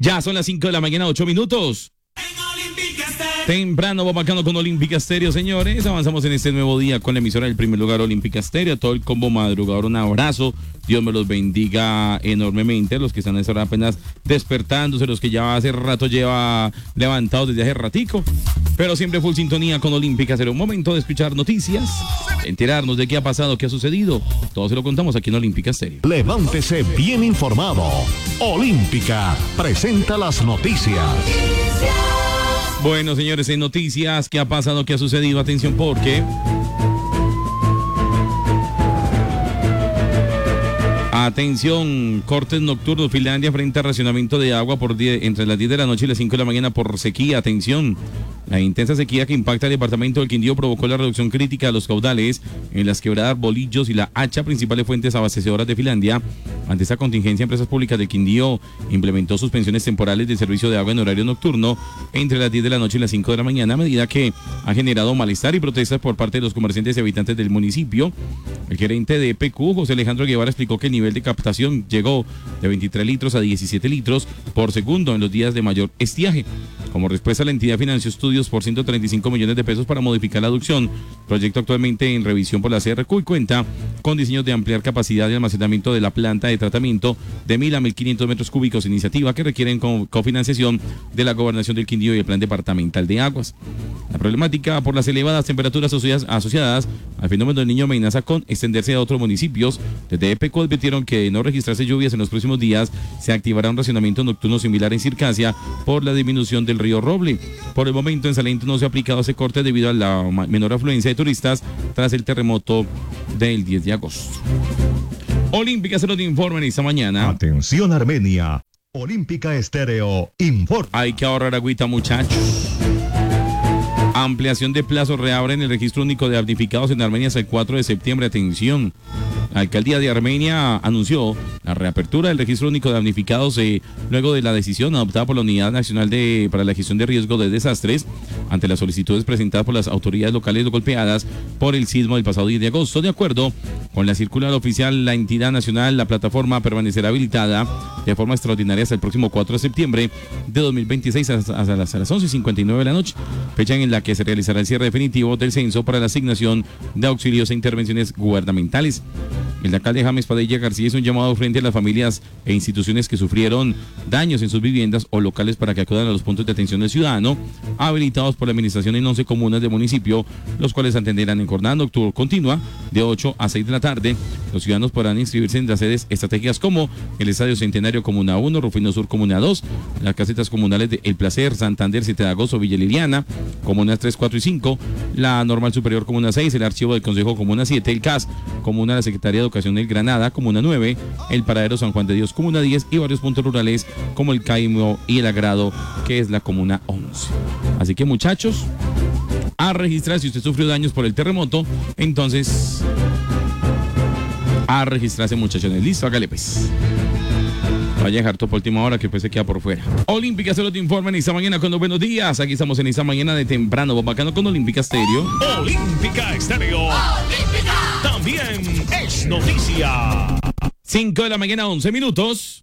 Ya son las 5 de la mañana, 8 minutos. Temprano, bacano con Olímpica Estéreo, señores. Avanzamos en este nuevo día con la emisora del primer lugar, Olímpica Estéreo. A todo el combo madrugador, un abrazo. Dios me los bendiga enormemente. Los que están a esta hora apenas despertándose, los que ya hace rato lleva levantados desde hace ratico. Pero siempre full sintonía con Olímpica Estéreo. Un momento de escuchar noticias, enterarnos de qué ha pasado, qué ha sucedido. Todo se lo contamos aquí en Olímpica Estéreo. Levántese bien informado. Olímpica presenta las noticias. Bueno, señores, en noticias, ¿qué ha pasado? ¿Qué ha sucedido? Atención, porque atención, cortes nocturnos. Finlandia frente a racionamiento de agua entre las 10 de la noche y las 5 de la mañana por sequía. Atención, la intensa sequía que impacta el departamento del Quindío provocó la reducción crítica de los caudales en las quebradas Bolillos y la Hacha, principales fuentes abastecedoras de Finlandia. Ante esta contingencia, Empresas Públicas del Quindío implementó suspensiones temporales del servicio de agua en horario nocturno entre las 10 de la noche y las 5 de la mañana, medida que ha generado malestar y protestas por parte de los comerciantes y habitantes del municipio. El gerente de EPQ, José Alejandro Guevara, explicó que el nivel de captación llegó de 23 litros a 17 litros por segundo en los días de mayor estiaje. Como respuesta, la entidad financió estudios por 135 millones de pesos para modificar la aducción, proyecto actualmente en revisión por la CRQ y cuenta con diseños de ampliar capacidad de almacenamiento de la planta de tratamiento de 1.000 a 1.500 metros cúbicos, iniciativa que requieren cofinanciación de la Gobernación del Quindío y el Plan Departamental de Aguas. La problemática por las elevadas temperaturas asociadas al fenómeno del Niño amenaza con extenderse a otros municipios. Desde EPECO advirtieron que de no registrarse lluvias en los próximos días, se activará un racionamiento nocturno similar en Circasia por la disminución del río Roble. Por el momento en Salento no se ha aplicado ese corte debido a la menor afluencia de turistas tras el terremoto del 10 de agosto. Olímpica se nos informa en esta mañana. Atención Armenia. Olímpica Estéreo informa. Hay que ahorrar agüita, muchachos. Ampliación de plazo, reabren el registro único de damnificados en Armenia hasta el 4 de septiembre. Atención. La alcaldía de Armenia anunció la reapertura del registro único de damnificados luego de la decisión adoptada por la Unidad Nacional para la Gestión de Riesgo de Desastres ante las solicitudes presentadas por las autoridades locales golpeadas por el sismo del pasado 10 de agosto. De acuerdo con la circular oficial, la entidad nacional, la plataforma permanecerá habilitada de forma extraordinaria hasta el próximo 4 de septiembre de 2026 hasta las 11:59 de la noche, fecha en la que se realizará el cierre definitivo del censo para la asignación de auxilios e intervenciones gubernamentales. El alcalde James Padilla García hizo un llamado frente a las familias e instituciones que sufrieron daños en sus viviendas o locales para que acudan a los puntos de atención del ciudadano habilitados por la administración en 11 comunas del municipio, los cuales atenderán en jornada nocturna continua de 8 a 6 de la tarde. Los ciudadanos podrán inscribirse en las sedes estratégicas como el Estadio Centenario Comuna 1, Rufino Sur Comuna 2, las casetas comunales de El Placer, Santander, 7 de agosto, Villa Liliana, Comunas 3, 4 y 5, la Normal Superior Comuna 6, el Archivo del Consejo Comuna 7, el CAS, Comuna de la Secretaría de Educación del Granada, Comuna 9, el Paradero San Juan de Dios, Comuna 10 y varios puntos rurales como el Caimo y el Agrado, que es la Comuna 11. Así que, muchachos, a registrar si usted sufrió daños por el terremoto, entonces a registrarse, muchachones. Listo, hágale pues. Vaya a dejar todo por última hora que después se queda por fuera. Olímpica se lo te informa en esta mañana con los buenos días. Aquí estamos en esta mañana de temprano, bacano con Olímpica Estéreo. Olímpica Estéreo. Olímpica. También es noticia. 5 de la mañana, 11 minutos.